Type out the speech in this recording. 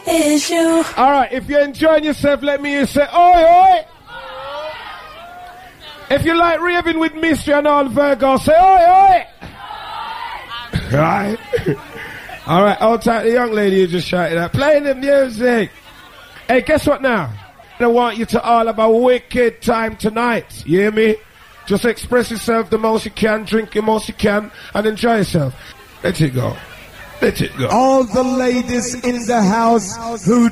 issue. Alright, if you're enjoying yourself, let me hear you say, oi, oi! If you like raving with mystery and all Virgo, say, oi, oi! Right? Alright, hold tight, the young lady who just shouted out, play the music! Hey, guess what now? I want you to all have a wicked time tonight. You hear me? Just express yourself the most you can, drink the most you can, and enjoy yourself. Let it go. Let it go. All the ladies in the house who